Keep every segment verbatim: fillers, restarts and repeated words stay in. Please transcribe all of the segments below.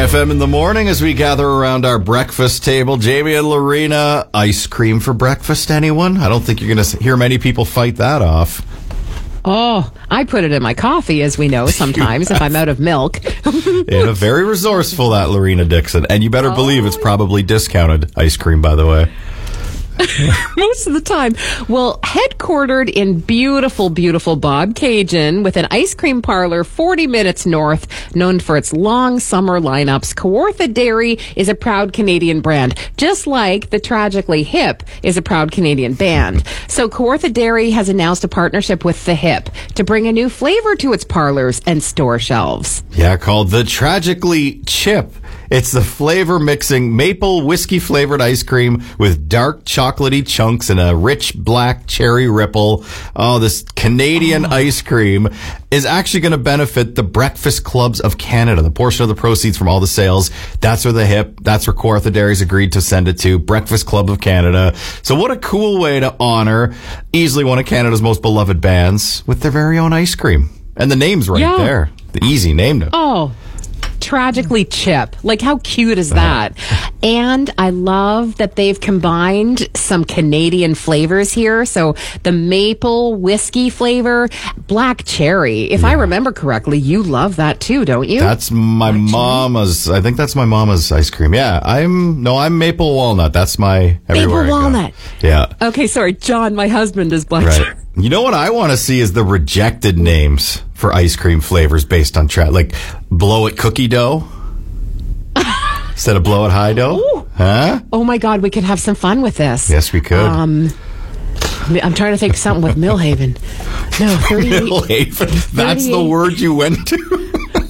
F M in the morning as we gather around our breakfast table. Jamie and Lorena, ice cream for breakfast, anyone? I don't think you're going to hear many people fight that off. Oh, I put it in my coffee, as we know, sometimes if I'm out of milk. Yeah, very resourceful, that Lorena Dixon. And you better oh. believe it's probably discounted ice cream, by the way. Most of the time. Well, headquartered in beautiful, beautiful Bobcaygeon with an ice cream parlor forty minutes north, known for its long summer lineups, Kawartha Dairy is a proud Canadian brand, just like the Tragically Hip is a proud Canadian band. So Kawartha Dairy has announced a partnership with The Hip to bring a new flavor to its parlors and store shelves. Yeah, called the Tragically Chip. It's the flavor mixing maple whiskey flavored ice cream with dark chocolatey chunks and a rich black cherry ripple. Oh, this Canadian oh. ice cream is actually going to benefit the Breakfast Clubs of Canada. The portion of the proceeds from all the sales, that's where the Hip, that's where Kawartha Dairy's agreed to send it to, Breakfast Club of Canada. So what a cool way to honor easily one of Canada's most beloved bands with their very own ice cream. And the name's right yeah. there. The easy name to Oh. Tragically Chip. Like, how cute is that? Uh-huh. And I love that they've combined some Canadian flavors here. So the maple whiskey flavor, black cherry. If yeah. I remember correctly, you love that too, don't you? That's my black mama's. Cherry? I think that's my mama's ice cream. Yeah, I'm no, I'm maple walnut. That's my everywhere. Maple walnut. Yeah. Okay, sorry, John. My husband is black right. cherry. You know what I want to see is the rejected names for ice cream flavors based on tra- like Blow It Cookie Dough instead of Blow It High Dough. Ooh. Huh? Oh my God, we could have some fun with this. Yes, we could. Um, I'm trying to think of something with Millhaven. No, thirty-eight. Millhaven. That's the word you went to.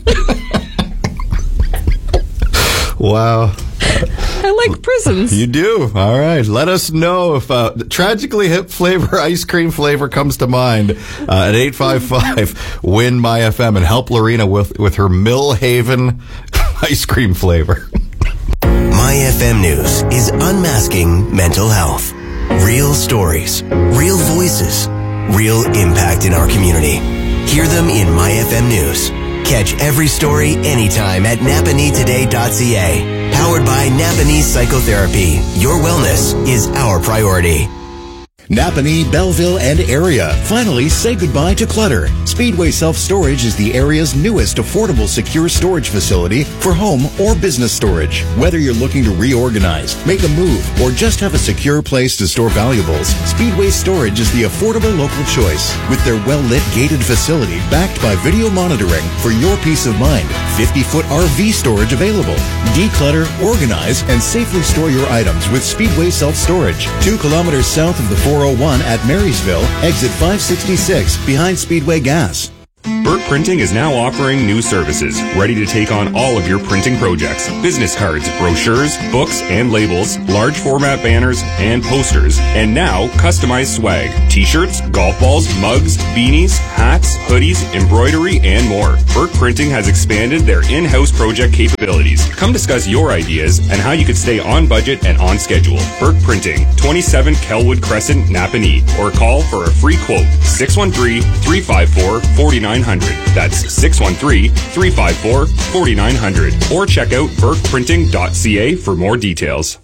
Wow. I like prisons. You do. All right. Let us know if uh, the Tragically Hip flavor, ice cream flavor comes to mind uh, at eight five five, win my F M and help Lorena with, with her Millhaven ice cream flavor. My F M News is unmasking mental health. Real stories, real voices, real impact in our community. Hear them in My F M News. Catch every story anytime at napanee today dot c a. Powered by Napanee Psychotherapy. Your wellness is our priority. Napanee, Belleville, and area. Finally, say goodbye to clutter. Speedway Self-Storage is the area's newest affordable secure storage facility for home or business storage. Whether you're looking to reorganize, make a move, or just have a secure place to store valuables, Speedway Storage is the affordable local choice. With their well-lit gated facility backed by video monitoring for your peace of mind. fifty-foot R V storage available. Declutter, organize, and safely store your items with Speedway Self-Storage. Two kilometers south of the four oh one at Marysville, exit five sixty-six, behind Speedway Gas. Burke Printing is now offering new services, ready to take on all of your printing projects. Business cards, brochures, books and labels, large format banners and posters, and now customized swag, t-shirts, golf balls, mugs, beanies, hats, hoodies, embroidery, and more. Burke Printing has expanded their in-house project capabilities. Come discuss your ideas and how you could stay on budget and on schedule. Burke Printing, twenty-seven Kelwood Crescent, Napanee, or call for a free quote, six one three, three five four, four nine zero zero. That's six one three, three five four, four nine zero zero. Or check out burke printing dot c a for more details.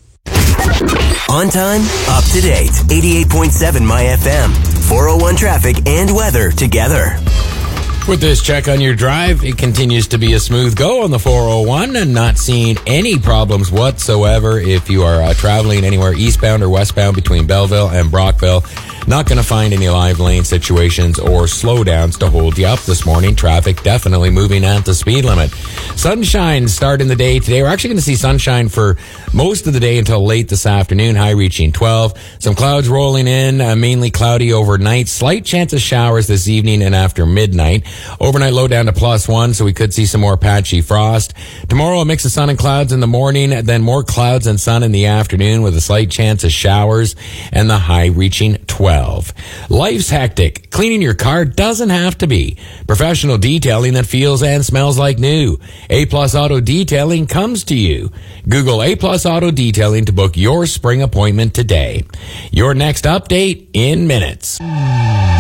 On time, up to date. eighty-eight point seven My F M. four oh one traffic and weather together. With this check on your drive, it continues to be a smooth go on the four oh one and not seeing any problems whatsoever if you are uh, traveling anywhere eastbound or westbound between Belleville and Brockville. Not going to find any live lane situations or slowdowns to hold you up this morning. Traffic definitely moving at the speed limit. Sunshine starting the day today. We're actually going to see sunshine for most of the day until late this afternoon, high reaching twelve. Some clouds rolling in, uh, mainly cloudy overnight. Slight chance of showers this evening and after midnight. Overnight low down to plus one, so we could see some more patchy frost. Tomorrow, a mix of sun and clouds in the morning, then more clouds and sun in the afternoon with a slight chance of showers and the high reaching twelve. Life's hectic. Cleaning your car doesn't have to be. Professional detailing that feels and smells like new. A-Plus Auto Detailing comes to you. Google A-Plus Auto Detailing to book your spring appointment today. Your next update in minutes.